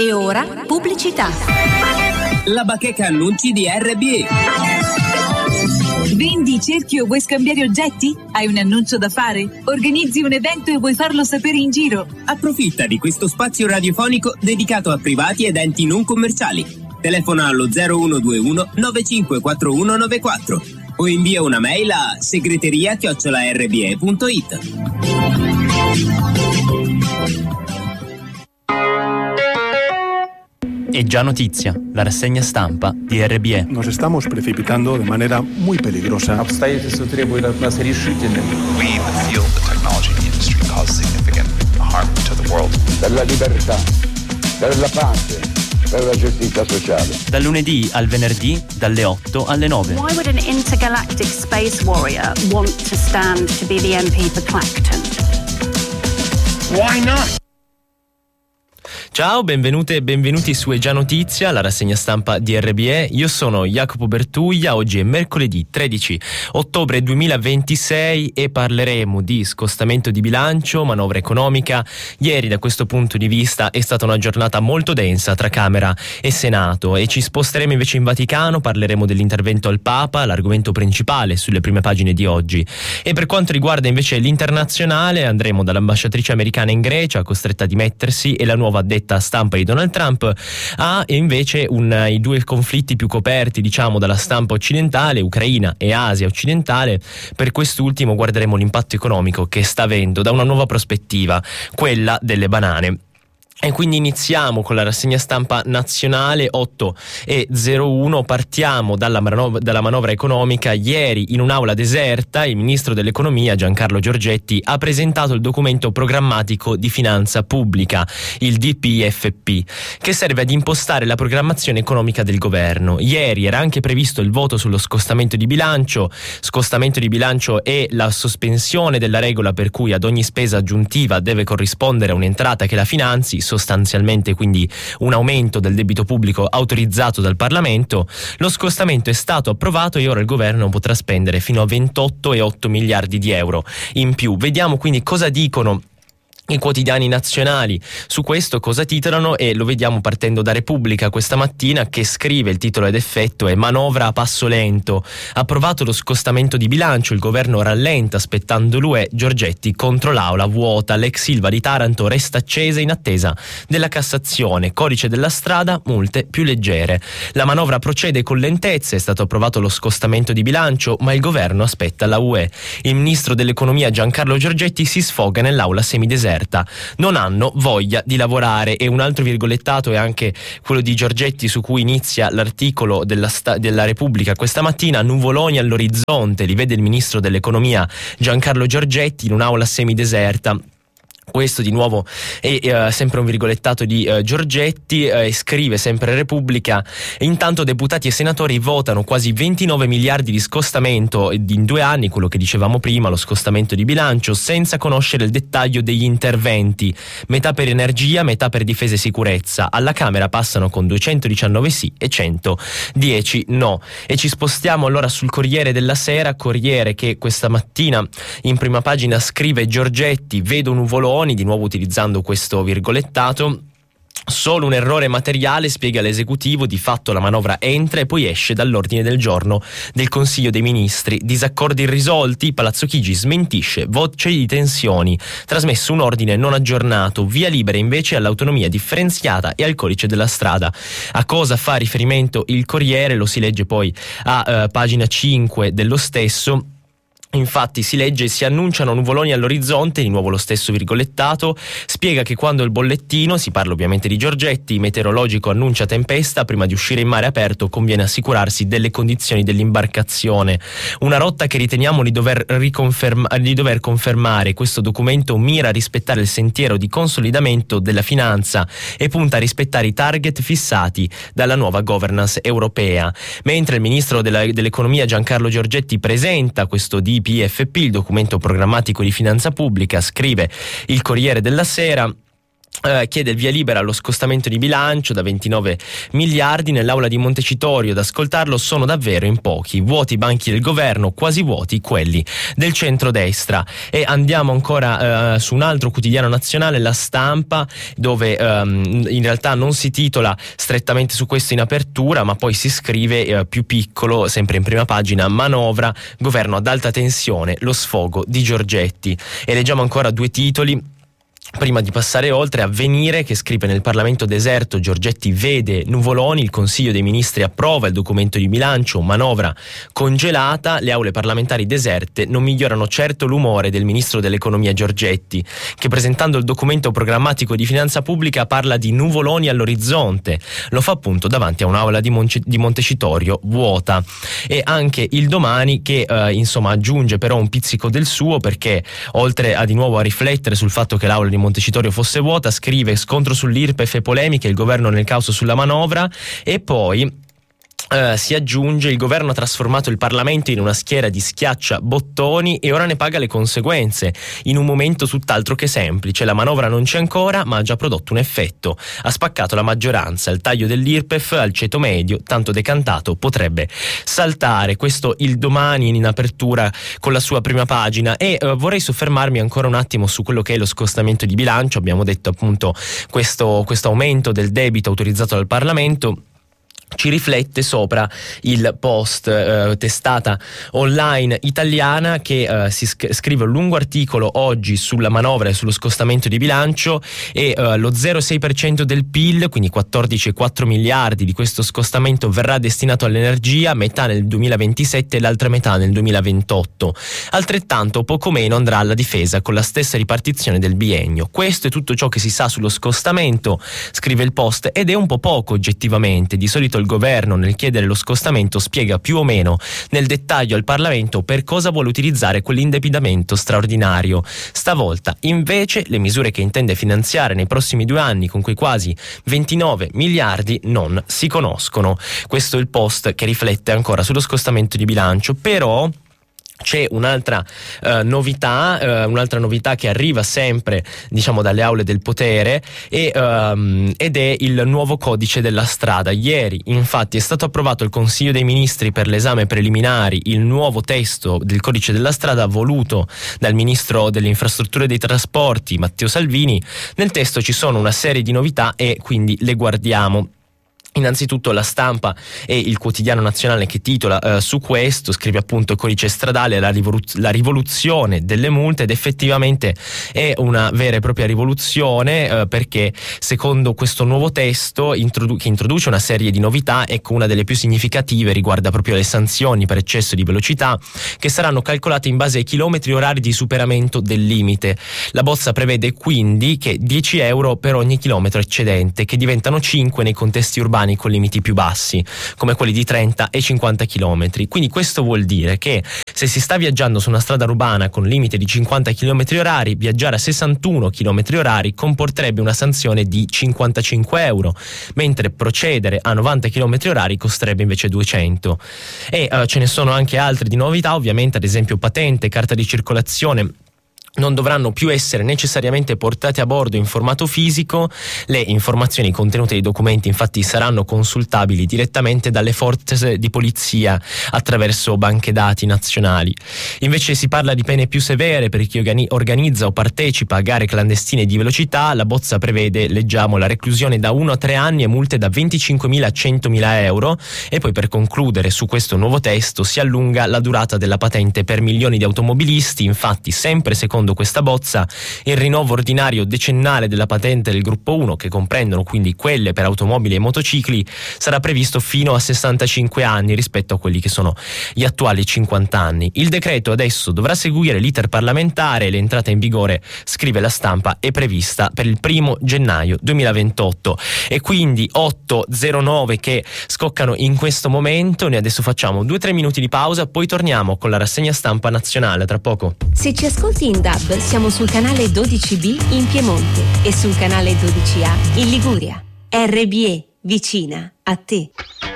E ora pubblicità. La bacheca annunci di RBE. Vendi, cerchi o vuoi scambiare oggetti? Hai un annuncio da fare? Organizzi un evento e vuoi farlo sapere in giro? Approfitta di questo spazio radiofonico dedicato a privati ed enti non commerciali. Telefona allo 0121 954194 o invia una mail a segreteria@rbe.it. È già notizia, la rassegna stampa di RBE. Nos estamos precipitando de manera muy peligrosa. Обстоятельства требуют от нас решительных. We feel the technology industry causes significant harm to the world. Per la libertà, per la pace, per la giustizia sociale. Dal lunedì al venerdì, dalle 8 alle 9. Why would an intergalactic space warrior want to stand to be the MP for Clacton? Why not? Ciao, benvenute e benvenuti su È già notizia, la rassegna stampa di RBE. Io sono Jacopo Bertuglia, oggi è mercoledì 13 ottobre 2026 e parleremo di scostamento di bilancio, manovra economica. Ieri da questo punto di vista è stata una giornata molto densa tra Camera e Senato e ci sposteremo invece in Vaticano, parleremo dell'intervento al Papa, l'argomento principale sulle prime pagine di oggi. E per quanto riguarda invece l'internazionale andremo dall'ambasciatrice americana in Grecia, costretta a dimettersi, e la nuova addetta stampa di Donald Trump ha invece i due conflitti più coperti, diciamo, dalla stampa occidentale, Ucraina e Asia occidentale. Per quest'ultimo guarderemo l'impatto economico che sta avendo da una nuova prospettiva, quella delle banane. E quindi iniziamo con la rassegna stampa nazionale 8:01. Partiamo dalla manovra economica. Ieri in un'aula deserta il ministro dell'economia Giancarlo Giorgetti ha presentato il documento programmatico di finanza pubblica, il DPEFP, che serve ad impostare la programmazione economica del governo. Ieri era anche previsto il voto sullo scostamento di bilancio. Scostamento di bilancio è la sospensione della regola per cui ad ogni spesa aggiuntiva deve corrispondere un'entrata che la finanzi, sostanzialmente quindi un aumento del debito pubblico autorizzato dal Parlamento. Lo scostamento è stato approvato e ora il governo potrà spendere fino a 28,8 miliardi di euro in più. Vediamo quindi cosa dicono i quotidiani nazionali su questo, cosa titolano, e lo vediamo partendo da Repubblica questa mattina, che scrive, il titolo ed effetto è: manovra a passo lento, approvato lo scostamento di bilancio, il governo rallenta aspettando l'UE, Giorgetti contro l'aula vuota, l'ex Ilva di Taranto resta accesa in attesa della Cassazione, codice della strada, multe più leggere. La manovra procede con lentezza, è stato approvato lo scostamento di bilancio ma il governo aspetta la UE. Il ministro dell'economia Giancarlo Giorgetti si sfoga nell'aula semideserta. Non hanno voglia di lavorare. E un altro virgolettato è anche quello di Giorgetti su cui inizia l'articolo della Repubblica questa mattina: nuvoloni all'orizzonte, li vede il ministro dell'economia Giancarlo Giorgetti in un'aula semideserta. Questo di nuovo è sempre un virgolettato di Giorgetti, scrive sempre Repubblica: intanto deputati e senatori votano quasi 29 miliardi di scostamento in 2 anni, quello che dicevamo prima, lo scostamento di bilancio, senza conoscere il dettaglio degli interventi, metà per energia, metà per difesa e sicurezza. Alla Camera passano con 219 sì e 110 no. E ci spostiamo allora sul Corriere della Sera, Corriere che questa mattina in prima pagina scrive: Giorgetti, vedo nuvoloni, di nuovo utilizzando questo virgolettato. Solo un errore materiale, spiega l'esecutivo, di fatto la manovra entra e poi esce dall'ordine del giorno del Consiglio dei Ministri. Disaccordi irrisolti, Palazzo Chigi smentisce voce di tensioni, trasmesso un ordine non aggiornato, via libera invece all'autonomia differenziata e al codice della strada. A cosa fa riferimento il Corriere? Lo si legge poi a pagina 5 dello stesso. Infatti si legge: si annunciano nuvoloni all'orizzonte, di nuovo lo stesso virgolettato, spiega che quando il bollettino, si parla ovviamente di Giorgetti, meteorologico annuncia tempesta, prima di uscire in mare aperto conviene assicurarsi delle condizioni dell'imbarcazione. Una rotta che riteniamo di dover confermare. Questo documento mira a rispettare il sentiero di consolidamento della finanza e punta a rispettare i target fissati dalla nuova governance europea. Mentre il ministro dell'economia Giancarlo Giorgetti presenta questo DPEFP, il documento programmatico di finanza pubblica, scrive il Corriere della Sera, chiede il via libera allo scostamento di bilancio da 29 miliardi. Nell'aula di Montecitorio ad ascoltarlo sono davvero in pochi, vuoti i banchi del governo, quasi vuoti quelli del centrodestra. E andiamo ancora su un altro quotidiano nazionale, La Stampa, dove in realtà non si titola strettamente su questo in apertura, ma poi si scrive più piccolo, sempre in prima pagina: manovra, governo ad alta tensione, lo sfogo di Giorgetti. E leggiamo ancora due titoli prima di passare oltre. Avvenire, che scrive: nel Parlamento deserto, Giorgetti vede nuvoloni, il Consiglio dei Ministri approva il documento di bilancio, manovra congelata, le aule parlamentari deserte non migliorano certo l'umore del Ministro dell'Economia Giorgetti, che presentando il documento programmatico di finanza pubblica parla di nuvoloni all'orizzonte. Lo fa appunto davanti a un'aula di Montecitorio vuota. E anche il Domani, che insomma aggiunge però un pizzico del suo, perché oltre a di nuovo a riflettere sul fatto che l'aula di Montecitorio fosse vuota, scrive: scontro sull'IRPEF e polemiche, il governo nel caos sulla manovra. E poi si aggiunge: il governo ha trasformato il Parlamento in una schiera di schiaccia bottoni e ora ne paga le conseguenze, in un momento tutt'altro che semplice. La manovra non c'è ancora, ma ha già prodotto un effetto. Ha spaccato la maggioranza, il taglio dell'IRPEF al ceto medio, tanto decantato, potrebbe saltare. Questo il Domani in apertura con la sua prima pagina. E vorrei soffermarmi ancora un attimo su quello che è lo scostamento di bilancio. Abbiamo detto appunto questo aumento del debito autorizzato dal Parlamento. Ci riflette sopra il Post, testata online italiana, che si scrive un lungo articolo oggi sulla manovra e sullo scostamento di bilancio. E lo 0,6% del PIL, quindi 14,4 miliardi di questo scostamento, verrà destinato all'energia, metà nel 2027 e l'altra metà nel 2028. Altrettanto, poco meno, andrà alla difesa, con la stessa ripartizione del biennio. Questo è tutto ciò che si sa sullo scostamento, scrive il Post, ed è un po' poco oggettivamente. Di solito il governo, nel chiedere lo scostamento, spiega più o meno nel dettaglio al Parlamento per cosa vuole utilizzare quell'indebitamento straordinario. Stavolta invece le misure che intende finanziare nei prossimi 2 anni con quei quasi 29 miliardi non si conoscono. Questo è il Post, che riflette ancora sullo scostamento di bilancio. Però c'è un'altra novità che arriva sempre, diciamo, dalle aule del potere, ed è il nuovo codice della strada. Ieri infatti è stato approvato al Consiglio dei Ministri per l'esame preliminare il nuovo testo del codice della strada voluto dal Ministro delle Infrastrutture e dei Trasporti Matteo Salvini. Nel testo ci sono una serie di novità e quindi le guardiamo. Innanzitutto La Stampa e il quotidiano nazionale che titola su questo, scrive appunto: codice stradale, la rivoluzione delle multe. Ed effettivamente è una vera e propria rivoluzione, perché secondo questo nuovo testo che introduce una serie di novità, ecco, una delle più significative riguarda proprio le sanzioni per eccesso di velocità, che saranno calcolate in base ai chilometri orari di superamento del limite. La bozza prevede quindi che 10 euro per ogni chilometro eccedente, che diventano 5 nei contesti urbani con limiti più bassi, come quelli di 30 e 50 km. Quindi questo vuol dire che se si sta viaggiando su una strada urbana con limite di 50 km orari, viaggiare a 61 km orari comporterebbe una sanzione di 55 euro, mentre procedere a 90 km orari costerebbe invece 200. E ce ne sono anche altre di novità, ovviamente, ad esempio patente, carta di circolazione non dovranno più essere necessariamente portate a bordo in formato fisico. Le informazioni contenute nei documenti infatti saranno consultabili direttamente dalle forze di polizia attraverso banche dati nazionali. Invece si parla di pene più severe per chi organizza o partecipa a gare clandestine di velocità. La bozza prevede, leggiamo, la reclusione da 1 a 3 anni e multe da 25.000 a 100.000 euro. E poi, per concludere, su questo nuovo testo si allunga la durata della patente per milioni di automobilisti. Infatti, sempre secondo questa bozza, il rinnovo ordinario decennale della patente del gruppo 1, che comprendono quindi quelle per automobili e motocicli, sarà previsto fino a 65 anni rispetto a quelli che sono gli attuali 50 anni. Il decreto adesso dovrà seguire l'iter parlamentare e l'entrata in vigore, scrive La Stampa, è prevista per il 1 gennaio 2028. E quindi 8:09 che scoccano in questo momento. Noi adesso facciamo 2-3 minuti di pausa, poi torniamo con la rassegna stampa nazionale tra poco. Se ci ascolti in DAB, siamo sul canale 12B in Piemonte e sul canale 12A in Liguria. RBE, vicina a te.